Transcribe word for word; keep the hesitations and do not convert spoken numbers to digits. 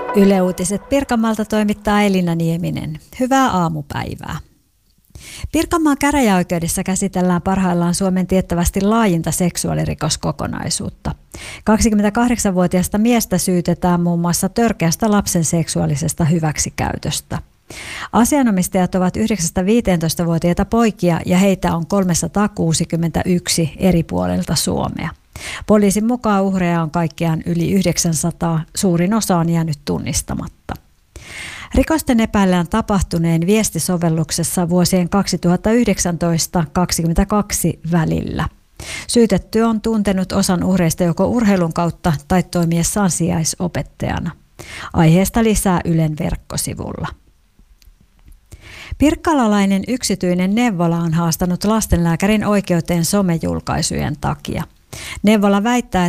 Yle Uutiset Pirkanmaalta toimittaa Elina Nieminen. Hyvää aamupäivää. Pirkanmaan käräjäoikeudessa käsitellään parhaillaan Suomen tiettävästi laajinta seksuaalirikoskokonaisuutta. kaksikymmentäkahdeksanvuotiaasta miestä syytetään muun muassa törkeästä lapsen seksuaalisesta hyväksikäytöstä. Asianomistajat ovat yhdeksästä-viiteentoista-vuotiaita poikia ja heitä on kolmesataakuusikymmentäyksi eri puolilta Suomea. Poliisin mukaan uhreja on kaikkiaan yli yhdeksänsataa, suurin osa on jäänyt tunnistamatta. Rikosten epäillään tapahtuneen viestisovelluksessa vuosien kaksituhattayhdeksäntoista–kaksikymmentäkaksi välillä. Syytetty on tuntenut osan uhreista joko urheilun kautta tai toimiessaan sijaisopettajana. Aiheesta lisää Ylen verkkosivulla. Pirkkalalainen yksityinen neuvola on haastanut lastenlääkärin oikeuteen somejulkaisujen takia. Neuvola väittää,